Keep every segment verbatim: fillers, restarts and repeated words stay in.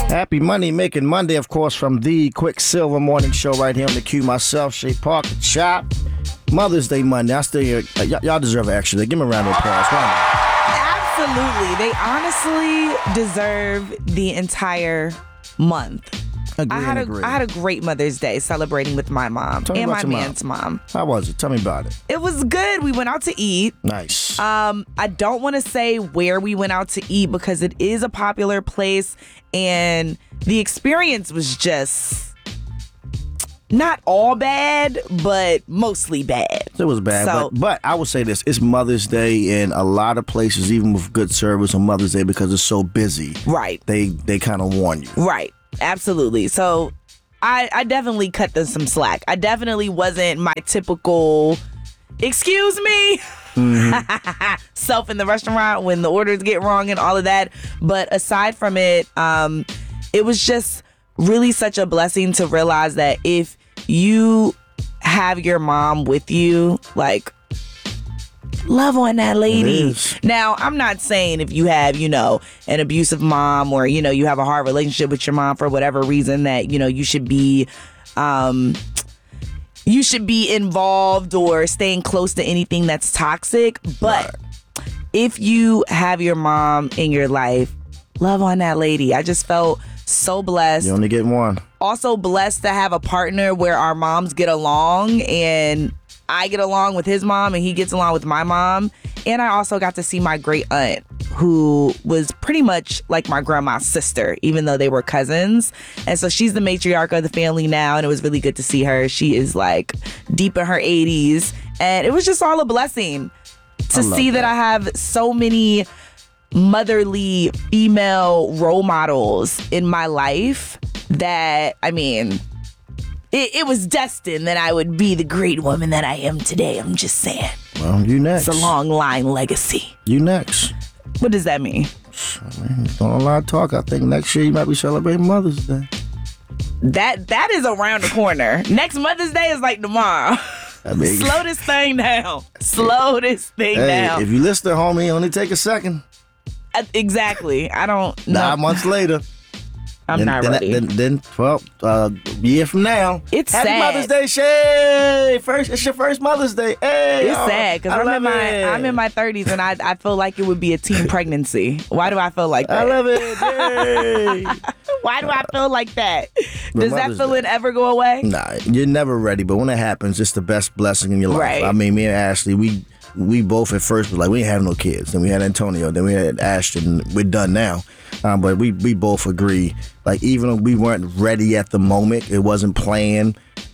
Happy Money Making Monday, of course, from the Quicksilver Morning Show right here on the Q. Myself, Shay Parker, Chop. Mother's Day Monday. I still hear y- y'all deserve actually. Give me a round of applause. Absolutely, they honestly deserve the entire month. Agree I had and a agree. I had a great Mother's Day celebrating with my mom Tell me and about my your mom. man's mom. How was it? Tell me about it. It was good. We went out to eat. Nice. Um, I don't want to say where we went out to eat because it is a popular place, and the experience was just not all bad, but mostly bad. It was bad, So- but, but I would say this. It's Mother's Day in a lot of places, even with good service on Mother's Day, because it's so busy. Right. They they kind of warn you. Right. Absolutely. So I, I definitely cut them some slack. I definitely wasn't my typical, excuse me, mm-hmm. self in the restaurant when the orders get wrong and all of that. But aside from it, um, it was just really such a blessing to realize that if you have your mom with you, like, love on that lady. Now, I'm not saying if you have, you know, an abusive mom or, you know, you have a hard relationship with your mom for whatever reason that, you know, you should be, um, you should be involved or staying close to anything that's toxic. But right. if you have your mom in your life, love on that lady. I just felt so blessed. You only get one. Also blessed to have a partner where our moms get along, and I get along with his mom and he gets along with my mom. And I also got to see my great aunt, who was pretty much like my grandma's sister, even though they were cousins. And so she's the matriarch of the family now, and it was really good to see her. She is like deep in her eighties, and it was just all a blessing to see that. that I have so many motherly female role models in my life that, I mean, It, it was destined that I would be the great woman that I am today. I'm just saying. Well, you next. It's a long line legacy. You next. What does that mean? Don't a lot of talk. I think next year you might be celebrating Mother's Day. That That is around the corner. Next Mother's Day is like tomorrow. I mean, slow this thing down. Slow this thing hey, down. If you listen, homie, only take a second. Uh, exactly. I don't know. Nine months later. I'm then, not then, ready. Then, then well, uh, a year from now. It's Happy sad. Mother's Day, Shay. First, it's your first Mother's Day. Hey, it's oh, sad because I'm in my it. I'm in my thirties and I I feel like it would be a teen pregnancy. Why do I feel like that? I love it. Yay. Why do I feel like that? Does that Mother's feeling Day. ever go away? Nah, you're never ready, but when it happens, it's the best blessing in your life. Right. I mean, me and Ashley, we we both at first was like, we didn't have no kids. Then we had Antonio. Then we had Ashton. We're done now. Um, but we, we both agree, like, even though we weren't ready at the moment, it wasn't planned,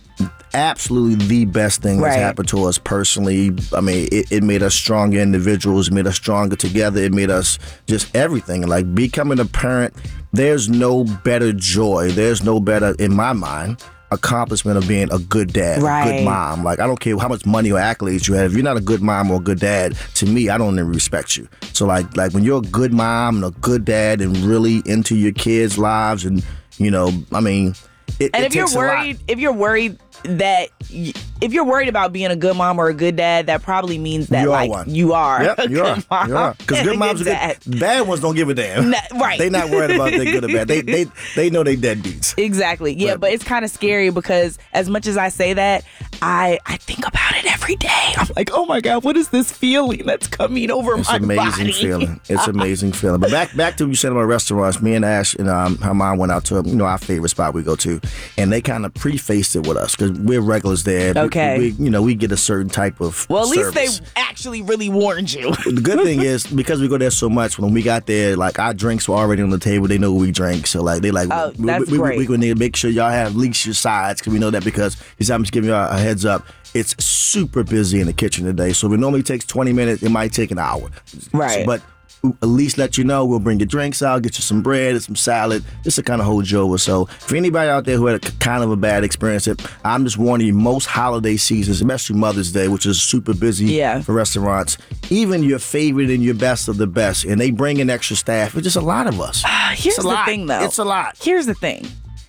absolutely the best thing that's Right. happened to us personally. I mean, it, it made us stronger individuals, it made us stronger together, it made us just everything. Like, becoming a parent, there's no better joy, there's no better, in my mind, accomplishment of being a good dad, Right. a good mom. Like, I don't care how much money or accolades you have. If you're not a good mom or a good dad, to me, I don't even respect you. So like, like when you're a good mom and a good dad and really into your kids' lives, and you know, I mean, it, And it if you're takes a lot. worried, if you're worried that y- if you're worried about being a good mom or a good dad, that probably means that You are like one. you are Yep, a you good are. mom. You are. Because and good a moms are dad. good. Bad ones don't give a damn. Nah, right. They not worried about their good or bad. They they they know they deadbeats. Exactly. Yeah, But- but it's kind of scary because as much as I say that, I I think about it every day. I'm like, oh my God, what is this feeling that's coming over It's my amazing body? feeling. It's amazing feeling. But back back to what you said about restaurants. Me and Ash and um, her mom went out to you know our favorite spot we go to, and they kind of prefaced it with us because we're regulars there. We- Okay. We, you know we get a certain type of Well, at least service. they actually really warned you. The good thing is because we go there so much. When we got there, like our drinks were already on the table. They know what we drink, so like they like. Oh, we, that's we, great. We, we need to make sure y'all have at least your sides because we know that because he's I'm just giving y'all a heads up. It's super busy in the kitchen today, so if it normally takes twenty minutes, it might take an hour. Right. But at least let you know we'll bring your drinks out, get you some bread and some salad, just to kind of hold you over. So for anybody out there who had a kind of a bad experience, it, I'm just warning you, most holiday seasons, especially Mother's Day, which is super busy Yeah. for restaurants, even your favorite and your best of the best, and they bring in extra staff. It's just a lot of us. Here's It's a the lot. thing, though. It's a lot. Here's the thing.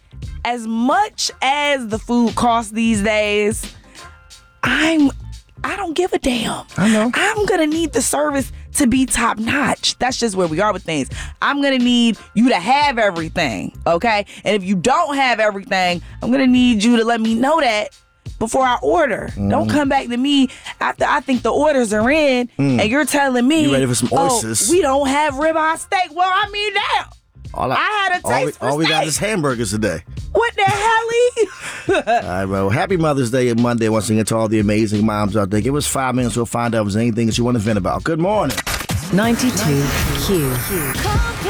As much as the food costs these days, I'm I don't give a damn. I know. I'm gonna need the service to be top notch. That's just where we are with things. I'm gonna need you to have everything, okay? And if you don't have everything, I'm gonna need you to let me know that before I order. Mm. Don't come back to me after I think the orders are in mm. and you're telling me, you ready for some oysters? Oh, we don't have ribeye steak. Well, I mean, damn. All I, I had a taste all we, for all we steak. got is hamburgers today. What the hell? All right, well, happy Mother's Day and Monday once again to all the amazing moms out there. Give us five minutes. We'll find out if there's anything that you want to vent about. Good morning. ninety-two Q.